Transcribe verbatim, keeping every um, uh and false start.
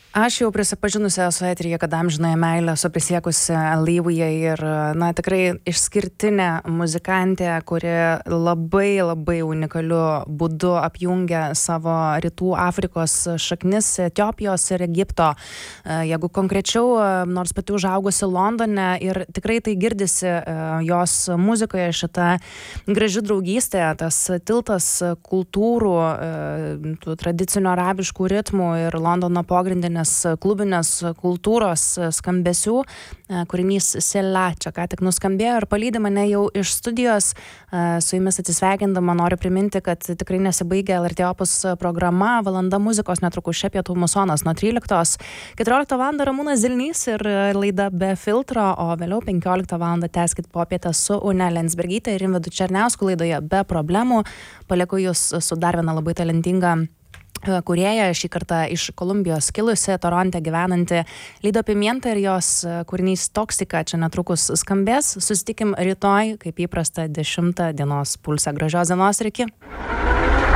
Aš jau prisipažinusi esu eteryje, kad amžinąją meilę esu prisiekusi Leeway ir, na, tikrai išskirtinė muzikantė, kuri labai labai unikaliu būdu apjungia savo rytų Afrikos šaknis, Etiopijos ir Egipto. Jeigu konkrečiau, nors pati užaugusi Londone ir tikrai tai girdisi jos muzikoje šita graži draugystė, tas tiltas kultūrų, tų tradicinių arabiškų ritmų ir Londono pogrindinės klubinės kultūros skambesių. Kūrinys Sela čia ką tik nuskambėjo ir palydi mane jau iš studijos. Su jumis atsisveikindama noriu priminti, kad tikrai nesibaigia L R T Opus programa, valanda muzikos netrukus čia Pietų musonas nuo tryliktos. keturioliktą valandą Ramūnas Zilnys ir laida Be filtro, o vėliau penkioliktą valandą tęskit popietę su Une Lensbergyte ir Rimvydu Černiausku laidoje Be problemų. Palieku jūs su dar viena labai talentinga kūrėja, šį kartą iš Kolumbijos kilusi, Toronte gyvenanti Lido Pimienta ir jos kūrinys Toksika čia netrukus skambės. Susitikim rytoj, kaip įprasta, dešimtą dienos pulse. Gražios dienos ir iki.